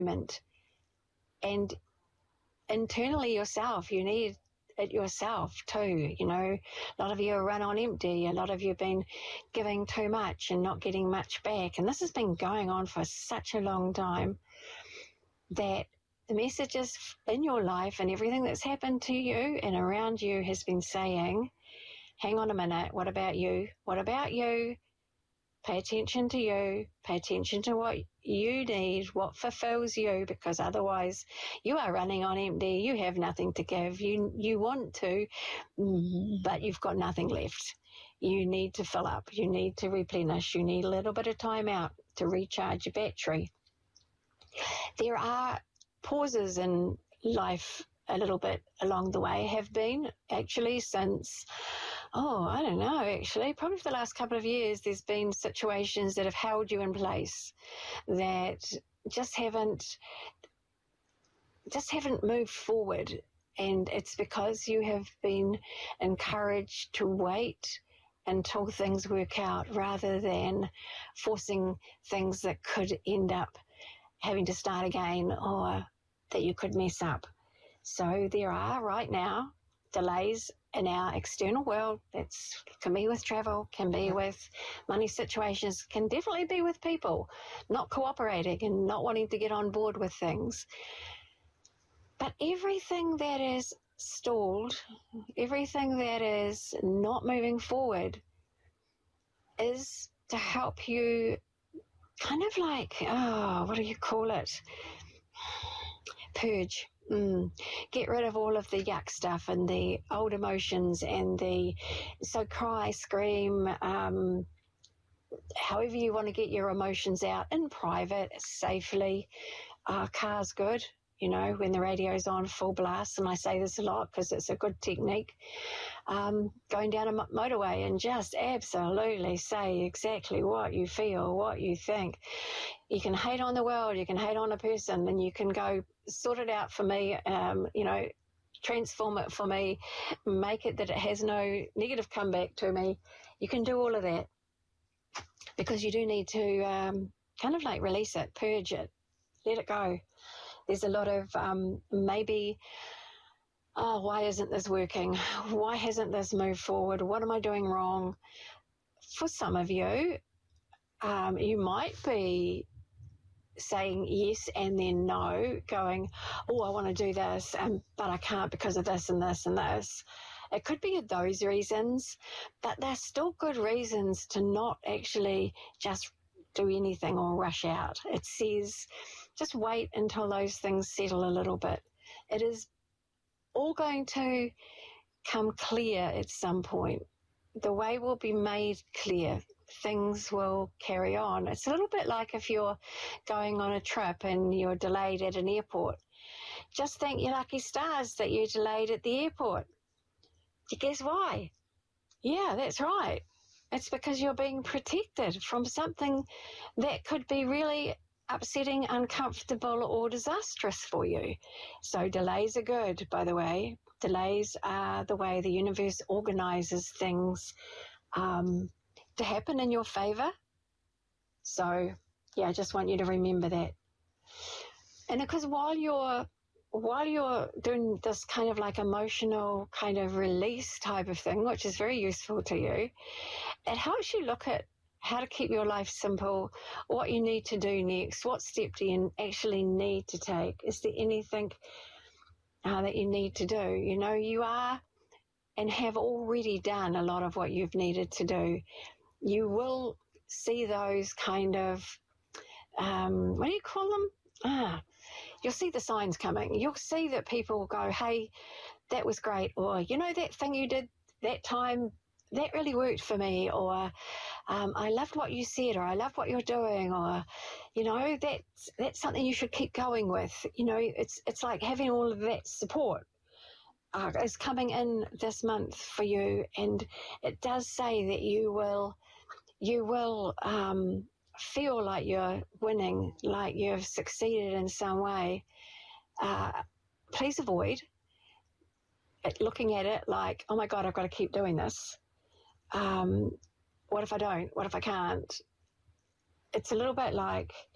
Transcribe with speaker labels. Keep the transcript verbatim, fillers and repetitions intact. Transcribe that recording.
Speaker 1: moment. And internally yourself, you need it yourself too. You know, a lot of you are run on empty. A lot of you have been giving too much and not getting much back. And this has been going on for such a long time that the messages in your life and everything that's happened to you and around you has been saying, hang on a minute, what about you? What about you? Pay attention to you. Pay attention to what you need, what fulfills you, because otherwise you are running on empty. You have nothing to give. You you want to, but you've got nothing left. You need to fill up. You need to replenish. You need a little bit of time out to recharge your battery. There are pauses in life a little bit along the way, have been actually since, oh, I don't know, actually, probably for the last couple of years, there's been situations that have held you in place that just haven't, just haven't moved forward. And it's because you have been encouraged to wait until things work out rather than forcing things that could end up having to start again or that you could mess up. So there are right now delays in our external world. That can be with travel, can be with money situations, can definitely be with people not cooperating and not wanting to get on board with things. But everything that is stalled, everything that is not moving forward is to help you kind of like, oh, what do you call it? Purge. Mm. Get rid of all of the yuck stuff and the old emotions and the, so cry, scream, um, however you want to get your emotions out in private, safely. Uh, car's good, you know, when the radio's on full blast, and I say this a lot because it's a good technique. Um, going down a motorway and just absolutely say exactly what you feel, what you think. You can hate on the world, you can hate on a person, and you can go sort it out for me, um, you know, transform it for me, make it that it has no negative comeback to me. You can do all of that because you do need to um, kind of like release it, purge it, let it go. There's a lot of um, maybe, oh, why isn't this working? Why hasn't this moved forward? What am I doing wrong? For some of you, um, you might be saying yes and then no, going, oh, I want to do this, um, but I can't because of this and this and this. It could be those reasons, but they're still good reasons to not actually just do anything or rush out. It says just wait until those things settle a little bit. It is all going to come clear at some point. The way will be made clear. Things will carry on. It's a little bit like if you're going on a trip and you're delayed at an airport. Just thank your lucky stars that you're delayed at the airport. Guess why? Yeah, that's right. It's because you're being protected from something that could be really upsetting, uncomfortable, or disastrous for you. So delays are good, by the way. Delays are the way the universe organizes things um, to happen in your favor. So, yeah, I just want you to remember that. And because while you're while you're doing this kind of like emotional kind of release type of thing, which is very useful to you, it helps you look at how to keep your life simple, what you need to do next, what step do you actually need to take? Is there anything uh, that you need to do? You know, you are and have already done a lot of what you've needed to do. You will see those kind of, um, what do you call them? Ah, you'll see the signs coming. You'll see that people will go, hey, that was great, or, you know, that thing you did that time, that really worked for me, or um, I loved what you said, or I love what you're doing, or, you know, that's, that's something you should keep going with. You know, it's it's like having all of that support uh, is coming in this month for you, and it does say that you will, you will um, feel like you're winning, like you've succeeded in some way. Uh, please avoid it, looking at it like, oh my God, I've got to keep doing this. Um, what if I don't? What if I can't? It's a little bit like